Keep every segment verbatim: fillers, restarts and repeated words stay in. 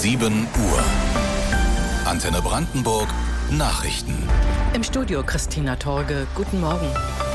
sieben Uhr. Antenne Brandenburg Nachrichten. Im Studio Christina Torge. Guten Morgen.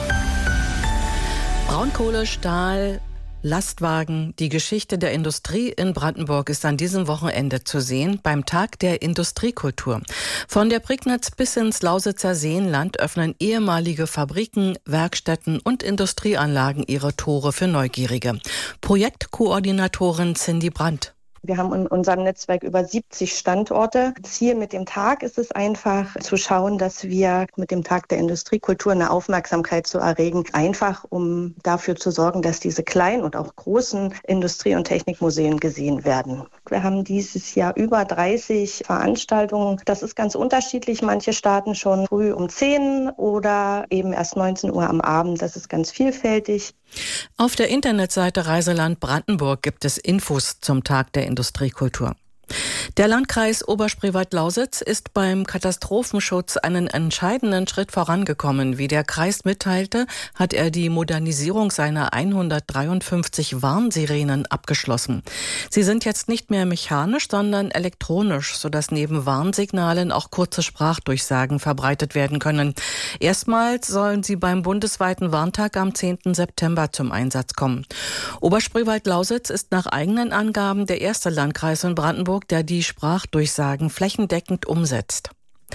Braunkohle, Stahl, Lastwagen. Die Geschichte der Industrie in Brandenburg ist an diesem Wochenende zu sehen beim Tag der Industriekultur. Von der Prignitz bis ins Lausitzer Seenland öffnen ehemalige Fabriken, Werkstätten und Industrieanlagen ihre Tore für Neugierige. Projektkoordinatorin Cindy Brandt. Wir haben in unserem Netzwerk über siebzig Standorte. Ziel mit dem Tag ist es einfach zu schauen, dass wir mit dem Tag der Industriekultur eine Aufmerksamkeit zu erregen, einfach um dafür zu sorgen, dass diese kleinen und auch großen Industrie- und Technikmuseen gesehen werden. Wir haben dieses Jahr über dreißig Veranstaltungen. Das ist ganz unterschiedlich. Manche starten schon früh um zehn oder eben erst neunzehn Uhr am Abend. Das ist ganz vielfältig. Auf der Internetseite Reiseland Brandenburg gibt es Infos zum Tag der Industriekultur. Der Landkreis Oberspreewald-Lausitz ist beim Katastrophenschutz einen entscheidenden Schritt vorangekommen. Wie der Kreis mitteilte, hat er die Modernisierung seiner hundertdreiundfünfzig Warnsirenen abgeschlossen. Sie sind jetzt nicht mehr mechanisch, sondern elektronisch, sodass neben Warnsignalen auch kurze Sprachdurchsagen verbreitet werden können. Erstmals sollen sie beim bundesweiten Warntag am zehnten September zum Einsatz kommen. Oberspreewald-Lausitz ist nach eigenen Angaben der erste Landkreis in Brandenburg, der die Sprachdurchsagen flächendeckend umsetzt.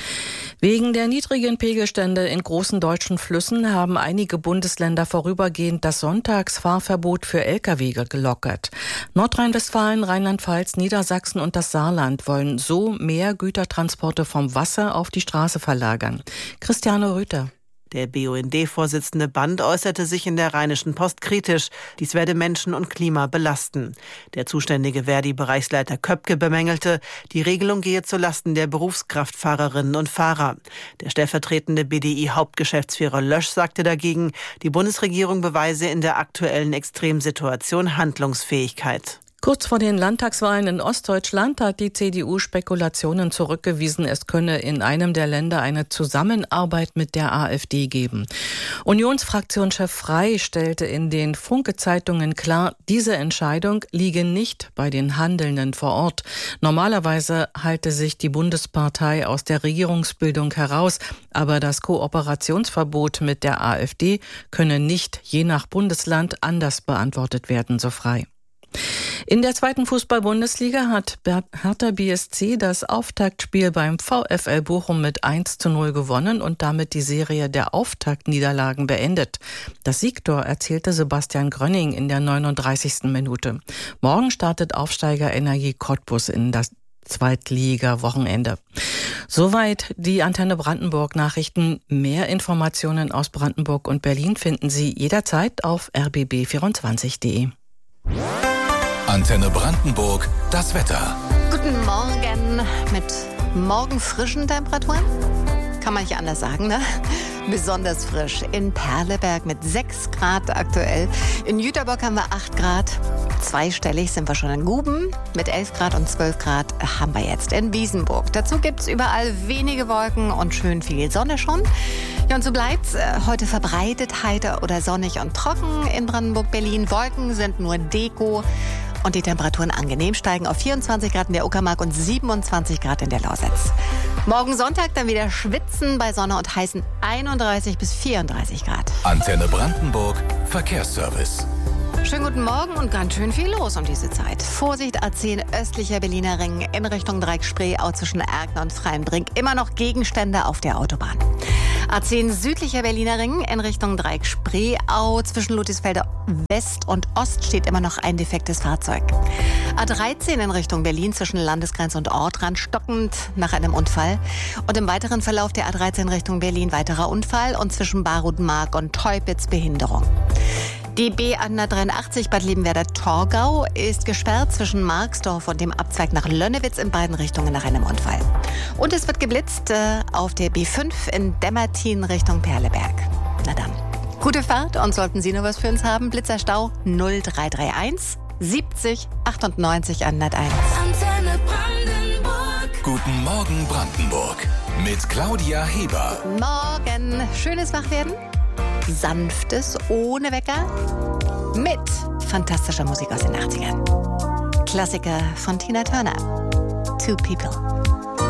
Wegen der niedrigen Pegelstände in großen deutschen Flüssen haben einige Bundesländer vorübergehend das Sonntagsfahrverbot für L K W gelockert. Nordrhein-Westfalen, Rheinland-Pfalz, Niedersachsen und das Saarland wollen so mehr Gütertransporte vom Wasser auf die Straße verlagern. Christiane Rüther. Der B U N D-Vorsitzende Band äußerte sich in der Rheinischen Post kritisch. Dies werde Menschen und Klima belasten. Der zuständige Verdi-Bereichsleiter Köpke bemängelte, die Regelung gehe zulasten der Berufskraftfahrerinnen und Fahrer. Der stellvertretende B D I-Hauptgeschäftsführer Lösch sagte dagegen, die Bundesregierung beweise in der aktuellen Extremsituation Handlungsfähigkeit. Kurz vor den Landtagswahlen in Ostdeutschland hat die C D U Spekulationen zurückgewiesen, es könne in einem der Länder eine Zusammenarbeit mit der AfD geben. Unionsfraktionschef Frey stellte in den Funke-Zeitungen klar, diese Entscheidung liege nicht bei den Handelnden vor Ort. Normalerweise halte sich die Bundespartei aus der Regierungsbildung heraus, aber das Kooperationsverbot mit der AfD könne nicht je nach Bundesland anders beantwortet werden, so Frey. In der zweiten Fußball-Bundesliga hat Hertha B S C das Auftaktspiel beim VfL Bochum mit eins zu null gewonnen und damit die Serie der Auftaktniederlagen beendet. Das Siegtor erzielte Sebastian Grönning in der neununddreißigsten Minute. Morgen startet Aufsteiger Energie Cottbus in das Zweitliga-Wochenende. Soweit die Antenne Brandenburg Nachrichten. Mehr Informationen aus Brandenburg und Berlin finden Sie jederzeit auf r b b vierundzwanzig punkt d e. Antenne Brandenburg, das Wetter. Guten Morgen mit morgenfrischen Temperaturen. Kann man nicht anders sagen, ne? Besonders frisch in Perleberg mit sechs Grad aktuell. In Jüterbock haben wir acht Grad. Zweistellig sind wir schon in Guben. Mit elf Grad und zwölf Grad haben wir jetzt in Wiesenburg. Dazu gibt es überall wenige Wolken und schön viel Sonne schon. Ja, und so bleibt's. Heute verbreitet heiter oder sonnig und trocken in Brandenburg, Berlin. Wolken sind nur Deko. Und die Temperaturen angenehm steigen auf vierundzwanzig Grad in der Uckermark und siebenundzwanzig Grad in der Lausitz. Morgen Sonntag dann wieder schwitzen bei Sonne und heißen einunddreißig bis vierunddreißig Grad. Antenne Brandenburg, Verkehrsservice. Schönen guten Morgen und ganz schön viel los um diese Zeit. Vorsicht, A zehn östlicher Berliner Ring in Richtung Dreieck-Spreeau zwischen Erkner und Freienbrink. Immer noch Gegenstände auf der Autobahn. A zehn südlicher Berliner Ring in Richtung Dreieck-Spreeau zwischen Ludwigsfelder West und Ost steht immer noch ein defektes Fahrzeug. A dreizehn in Richtung Berlin zwischen Landesgrenze und Ortrand stockend nach einem Unfall. Und im weiteren Verlauf der A dreizehn Richtung Berlin weiterer Unfall und zwischen Barudmark und Teupitz Behinderung. Die B hundertdreiundachtzig Bad Liebenwerda-Torgau ist gesperrt zwischen Marxdorf und dem Abzweig nach Lönnewitz in beiden Richtungen nach einem Unfall. Und es wird geblitzt äh, auf der B fünf in Demmertin Richtung Perleberg. Na dann, gute Fahrt und sollten Sie noch was für uns haben, Blitzerstau null drei drei eins siebzig achtundneunzig hunderteins. Antenne Brandenburg. Guten Morgen Brandenburg mit Claudia Heber. Morgen, schönes Wachwerden. Sanftes, ohne Wecker, mit fantastischer Musik aus den achtzigern. Klassiker von Tina Turner. Two People.